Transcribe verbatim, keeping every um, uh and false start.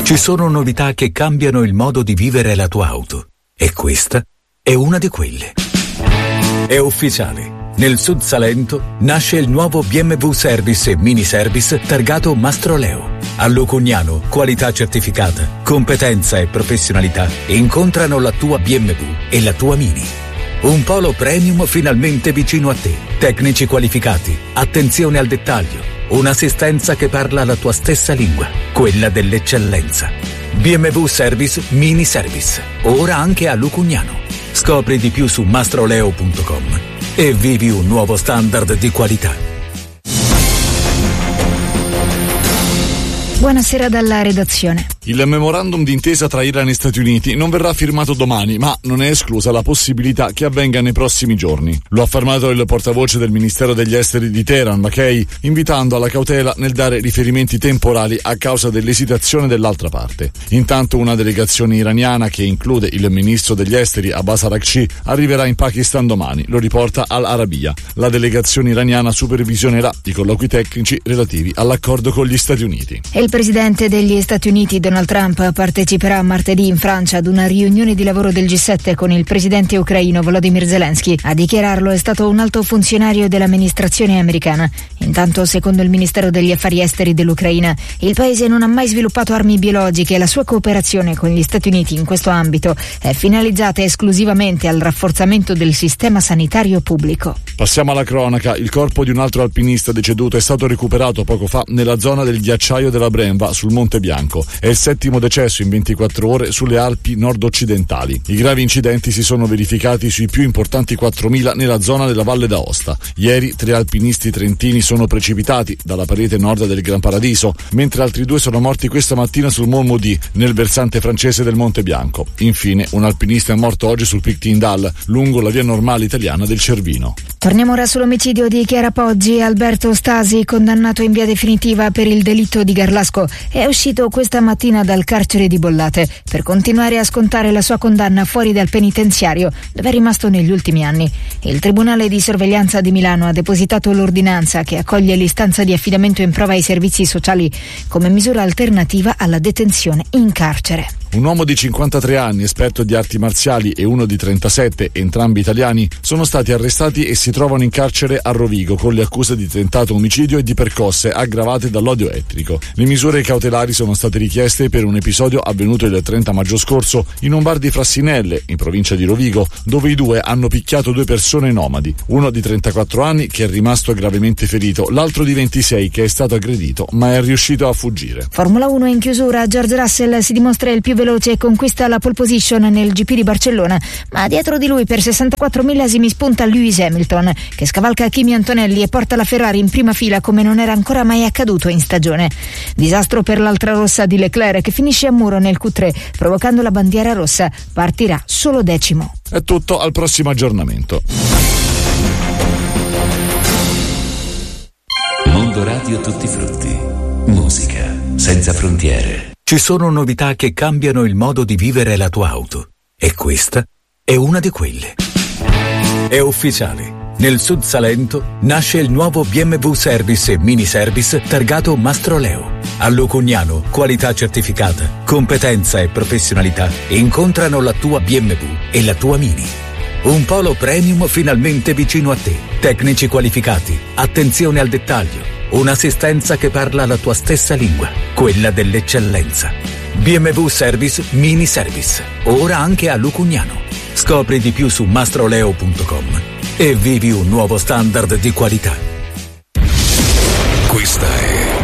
Ci sono novità che cambiano il modo di vivere la tua auto e questa è una di quelle. È ufficiale. Nel Sud Salento nasce il nuovo B M W Service e Mini Service targato Mastroleo. A Lucugnano, qualità certificata, competenza e professionalità incontrano la tua B M W e la tua Mini. Un polo premium finalmente vicino a te. Tecnici qualificati, attenzione al dettaglio, un'assistenza che parla la tua stessa lingua, quella dell'eccellenza. B M W Service Mini Service, ora anche a Lucugnano. Scopri di più su mastroleo punto com e vivi un nuovo standard di qualità. Buonasera dalla redazione. Il memorandum d'intesa tra Iran e Stati Uniti non verrà firmato domani, ma non è esclusa la possibilità che avvenga nei prossimi giorni. Lo ha affermato il portavoce del Ministero degli Esteri di Teheran, Makei, invitando alla cautela nel dare riferimenti temporali a causa dell'esitazione dell'altra parte. Intanto una delegazione iraniana, che include il ministro degli Esteri Abbas Araghchi, arriverà in Pakistan domani, lo riporta Al Arabiya. La delegazione iraniana supervisionerà i colloqui tecnici relativi all'accordo con gli Stati Uniti. Il presidente degli Stati Uniti, Donald Trump, parteciperà martedì in Francia ad una riunione di lavoro del G sette con il presidente ucraino Volodymyr Zelensky. A dichiararlo è stato un alto funzionario dell'amministrazione americana. Intanto, secondo il Ministero degli Affari Esteri dell'Ucraina, il paese non ha mai sviluppato armi biologiche e la sua cooperazione con gli Stati Uniti in questo ambito è finalizzata esclusivamente al rafforzamento del sistema sanitario pubblico. Passiamo alla cronaca. Il corpo di un altro alpinista deceduto è stato recuperato poco fa nella zona del ghiacciaio della Brenva sul Monte Bianco. È il settimo decesso in ventiquattro ore sulle Alpi nord-occidentali. I gravi incidenti si sono verificati sui più importanti quattromila nella zona della Valle d'Aosta. Ieri tre alpinisti trentini sono precipitati dalla parete nord del Gran Paradiso, mentre altri due sono morti questa mattina sul Mont Maudit, nel versante francese del Monte Bianco. Infine, un alpinista è morto oggi sul Pic Tindal, lungo la via normale italiana del Cervino. Torniamo ora sull'omicidio di Chiara Poggi. Alberto Stasi, condannato in via definitiva per il delitto di Garlasco, è uscito questa mattina dal carcere di Bollate per continuare a scontare la sua condanna fuori dal penitenziario, dove è rimasto negli ultimi anni. Il Tribunale di Sorveglianza di Milano ha depositato l'ordinanza che accoglie l'istanza di affidamento in prova ai servizi sociali come misura alternativa alla detenzione in carcere. Un uomo di cinquantatré anni, esperto di arti marziali, e uno di trentasette, entrambi italiani, sono stati arrestati e si trovano in carcere a Rovigo con le accuse di tentato omicidio e di percosse aggravate dall'odio etnico. Le misure cautelari sono state richieste per un episodio avvenuto il trenta maggio scorso in un bar di Frassinelle, in provincia di Rovigo, dove i due hanno picchiato due persone nomadi, uno di trentaquattro anni che è rimasto gravemente ferito, l'altro di ventisei che è stato aggredito ma è riuscito a fuggire. Formula uno in chiusura. George Russell si dimostra il più veloce e conquista la pole position nel G P di Barcellona, ma dietro di lui per sessantaquattro millesimi spunta Lewis Hamilton, che scavalca Kimi Antonelli e porta la Ferrari in prima fila come non era ancora mai accaduto in stagione. Disastro per l'altra rossa di Leclerc, che finisce a muro nel Q tre provocando la bandiera rossa. Partirà solo decimo. È tutto, al prossimo aggiornamento. Mondo Radio Tutti Frutti. Musica senza frontiere. Ci sono novità che cambiano il modo di vivere la tua auto e questa è una di quelle. È ufficiale. Nel Sud Salento nasce il nuovo B M W Service e Mini Service targato Mastroleo. A Lucugnano, qualità certificata, competenza e professionalità incontrano la tua B M W e la tua Mini. Un polo premium finalmente vicino a te. Tecnici qualificati, attenzione al dettaglio, un'assistenza che parla la tua stessa lingua, quella dell'eccellenza. B M W Service Mini Service, ora anche a Lucugnano. Scopri di più su mastroleo punto com e vivi un nuovo standard di qualità. Questa è